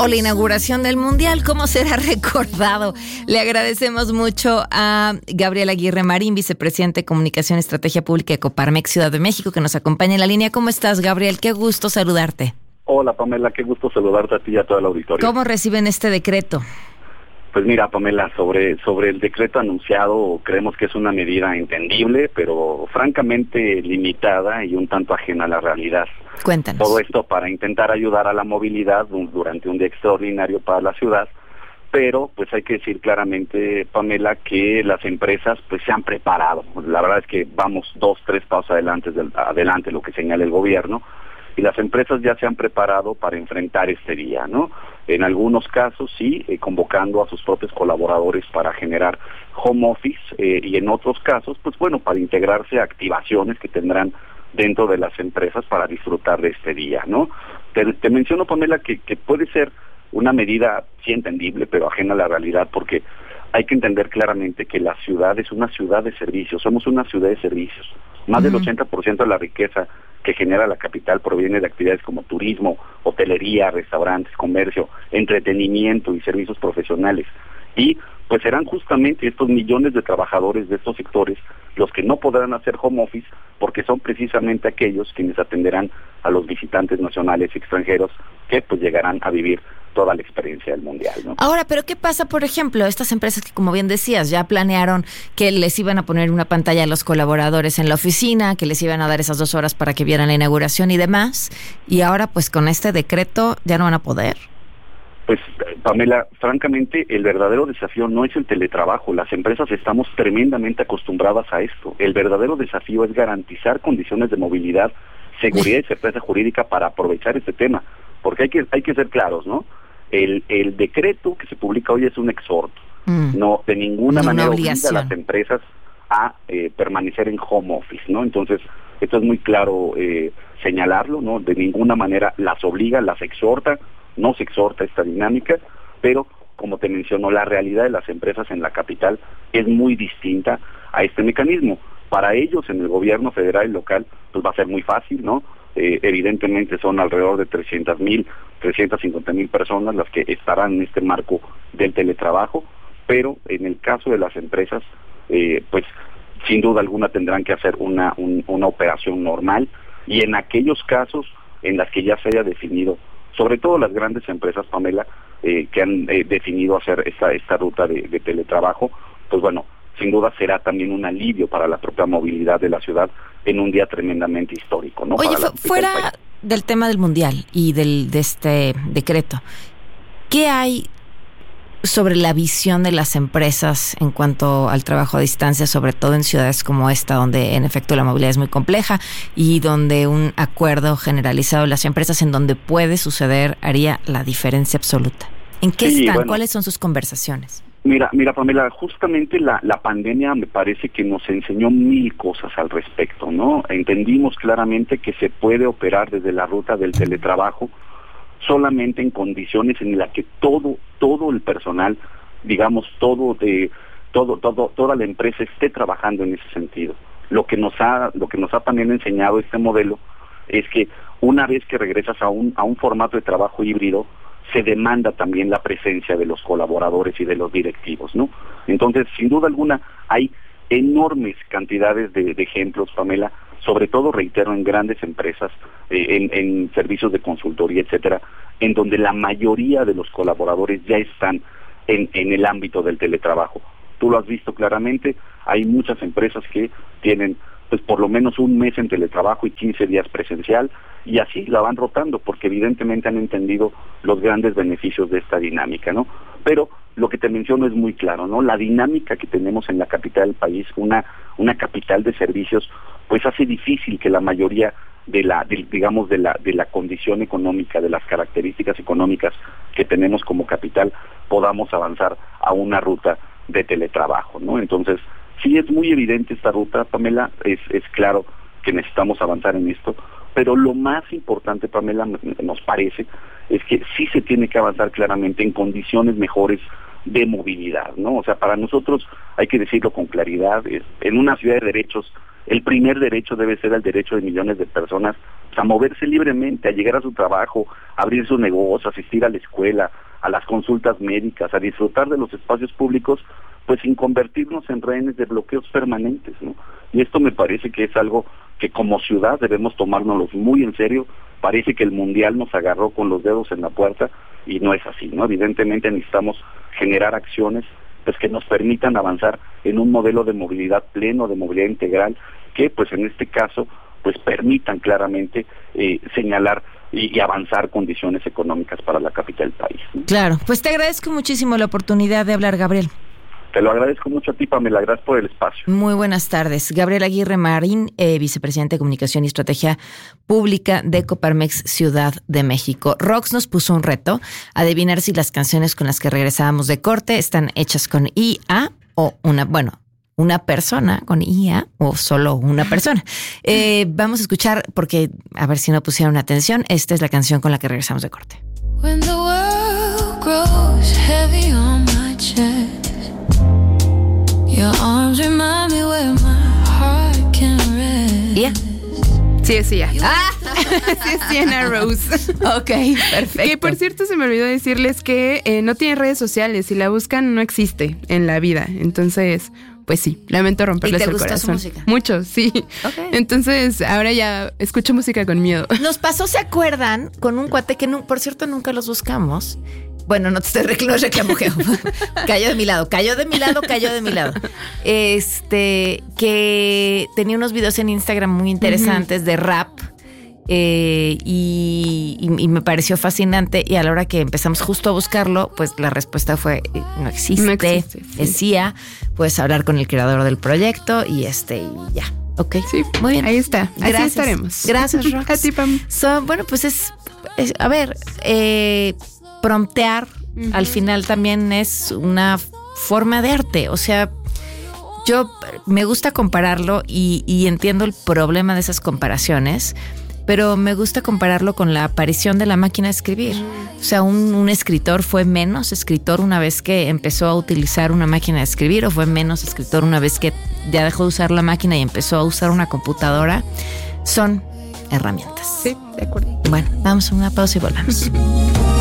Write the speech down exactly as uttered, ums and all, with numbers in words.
o la inauguración del Mundial, ¿cómo será recordado? Le agradecemos mucho a Gabriel Aguirre Marín, vicepresidente de Comunicación y Estrategia Pública de Coparmex Ciudad de México, que nos acompaña en la línea. ¿Cómo estás, Gabriel? Qué gusto saludarte. Hola, Pamela, qué gusto saludarte a ti y a todo el auditorio. ¿Cómo reciben este decreto? Pues mira, Pamela, sobre sobre el decreto anunciado, creemos que es una medida entendible, pero francamente limitada y un tanto ajena a la realidad. Cuéntanos. Todo esto para intentar ayudar a la movilidad durante un día extraordinario para la ciudad, pero pues hay que decir claramente, Pamela, que las empresas pues se han preparado. La verdad es que vamos dos, tres pasos adelante, del, adelante lo que señala el gobierno, y las empresas ya se han preparado para enfrentar este día, ¿no? En algunos casos sí, eh, convocando a sus propios colaboradores para generar home office, eh, y en otros casos, pues bueno, para integrarse a activaciones que tendrán dentro de las empresas para disfrutar de este día, ¿no? Te, te menciono, Pamela, que, que puede ser una medida sí entendible, pero ajena a la realidad, porque hay que entender claramente que la ciudad es una ciudad de servicios, somos una ciudad de servicios. Más uh-huh. del ochenta por ciento de la riqueza que genera la capital proviene de actividades como turismo, hotelería, restaurantes, comercio, entretenimiento y servicios profesionales. Y pues serán justamente estos millones de trabajadores de estos sectores los que no podrán hacer home office, porque son precisamente aquellos quienes atenderán a los visitantes nacionales y extranjeros que pues llegarán a vivir toda la experiencia del Mundial, ¿no? Ahora, ¿pero qué pasa, por ejemplo, estas empresas que, como bien decías, ya planearon que les iban a poner una pantalla a los colaboradores en la oficina, que les iban a dar esas dos horas para que vieran la inauguración y demás, y ahora pues con este decreto ya no van a poder? Pues, Pamela, francamente, el verdadero desafío no es el teletrabajo. Las empresas estamos tremendamente acostumbradas a esto. El verdadero desafío es garantizar condiciones de movilidad, seguridad y certeza jurídica para aprovechar este tema. Porque hay que hay que ser claros, ¿no? El, el decreto que se publica hoy es un exhorto. Mm. No, de ninguna no manera obliga a las empresas a eh, permanecer en home office, ¿no? Entonces, esto es muy claro eh, señalarlo, ¿no? De ninguna manera las obliga, las exhorta, no se exhorta esta dinámica, pero como te menciono, la realidad de las empresas en la capital es muy distinta a este mecanismo. Para ellos, en el gobierno federal y local, pues va a ser muy fácil, ¿no? Eh, evidentemente son alrededor de trescientas mil, trescientas cincuenta mil personas las que estarán en este marco del teletrabajo, pero en el caso de las empresas, eh, pues sin duda alguna tendrán que hacer una, un, una operación normal, y en aquellos casos en las que ya se haya definido, sobre todo las grandes empresas, Pamela, eh, que han eh, definido hacer esta, esta ruta de, de teletrabajo, pues bueno, sin duda será también un alivio para la propia movilidad de la ciudad en un día tremendamente histórico, ¿no? Oye, fu- fuera del, del tema del Mundial y del de este decreto, ¿qué hay sobre la visión de las empresas en cuanto al trabajo a distancia, sobre todo en ciudades como esta, donde en efecto la movilidad es muy compleja y donde un acuerdo generalizado de las empresas en donde puede suceder haría la diferencia absoluta? ¿En qué sí, están? Bueno, ¿cuáles son sus conversaciones? Mira, mira, Pamela, justamente la, la pandemia me parece que nos enseñó mil cosas al respecto, ¿no? Entendimos claramente que se puede operar desde la ruta del teletrabajo solamente en condiciones en las que todo, todo el personal, digamos, todo de, todo, todo, toda la empresa esté trabajando en ese sentido. Lo que nos ha, lo que nos ha también enseñado este modelo es que una vez que regresas a un, a un formato de trabajo híbrido, se demanda también la presencia de los colaboradores y de los directivos, ¿no? Entonces, sin duda alguna, hay enormes cantidades de, de ejemplos, Pamela, sobre todo, reitero, en grandes empresas, eh, en, en servicios de consultoría, etcétera, en donde la mayoría de los colaboradores ya están en, en el ámbito del teletrabajo. Tú lo has visto claramente, hay muchas empresas que tienen pues por lo menos un mes en teletrabajo y quince días presencial, y así la van rotando, porque evidentemente han entendido los grandes beneficios de esta dinámica, ¿no? Pero lo que te menciono es muy claro, ¿no? La dinámica que tenemos en la capital del país, una, una capital de servicios, pues hace difícil que la mayoría de la, de, digamos, de la, de la condición económica, de las características económicas que tenemos como capital, podamos avanzar a una ruta de teletrabajo, ¿no? Entonces, sí es muy evidente esta ruta, Pamela, es, es claro que necesitamos avanzar en esto, pero lo más importante, Pamela, nos parece, es que sí se tiene que avanzar claramente en condiciones mejores de movilidad, ¿no? O sea, para nosotros, hay que decirlo con claridad, es, en una ciudad de derechos, el primer derecho debe ser el derecho de millones de personas a moverse libremente, a llegar a su trabajo, a abrir su negocio, a asistir a la escuela, a las consultas médicas, a disfrutar de los espacios públicos, pues sin convertirnos en rehenes de bloqueos permanentes, ¿no? Y esto me parece que es algo que como ciudad debemos tomárnoslos muy en serio. Parece que el mundial nos agarró con los dedos en la puerta y no es así, ¿no? Evidentemente necesitamos generar acciones pues que nos permitan avanzar en un modelo de movilidad pleno, de movilidad integral, que pues en este caso pues permitan claramente eh, señalar y, y avanzar condiciones económicas para la capital del país, ¿no? Claro, pues te agradezco muchísimo la oportunidad de hablar, Gabriel. Te lo agradezco mucho a ti, Pamela, gracias por el espacio. Muy buenas tardes. Gabriel Aguirre Marín, eh, vicepresidente de Comunicación y Estrategia Pública de Coparmex Ciudad de México. Rox nos puso un reto, adivinar si las canciones con las que regresábamos de corte están hechas con I A o una, bueno, una persona con I A o solo una persona. Eh, vamos a escuchar, porque a ver si no pusieron atención, esta es la canción con la que regresamos de corte. When the world grows heavy on my chest, your arms remind me where my heart can rest. Yeah. Sí, es ella. Ah, sí es Sienna Rose. Ok, perfecto. Que por cierto se me olvidó decirles que eh, no tiene redes sociales. Si la buscan no existe en la vida. Entonces, pues sí, lamento romperles el corazón. ¿Y te gustó su música? Mucho, sí. Okay. Entonces, ahora ya escucho música con miedo. Nos pasó, ¿se acuerdan? Con un cuate que, no, por cierto, nunca los buscamos. Bueno, no te estoy reclamando, reclamo que cayó de mi lado, cayó de mi lado, cayó de mi lado. Este, que tenía unos videos en Instagram muy interesantes uh-huh. de rap eh, y, y, y me pareció fascinante. Y a la hora que empezamos justo a buscarlo, pues la respuesta fue, no existe, no existe sí. Decía, puedes hablar con el creador del proyecto y este, y ya. Ok, sí, muy bien. Ahí está, gracias. Así estaremos. Gracias, Rox. A ti, Pam. So, bueno, pues es, es a ver, eh... promptear uh-huh. al final también es una forma de arte. O sea, yo me gusta compararlo y, y entiendo el problema de esas comparaciones, pero me gusta compararlo con la aparición de la máquina de escribir. Uh-huh. O sea, un, un escritor fue menos escritor una vez que empezó a utilizar una máquina de escribir, o fue menos escritor una vez que ya dejó de usar la máquina y empezó a usar una computadora. Son herramientas. Sí, de acuerdo. Bueno, vamos a una pausa y volvamos.